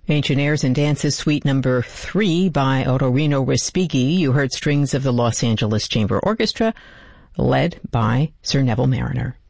Ancient Airs and Dances Suite Number 3 by Otorino Respighi. You heard strings of the Los Angeles Chamber Orchestra, led by Sir Neville Marriner.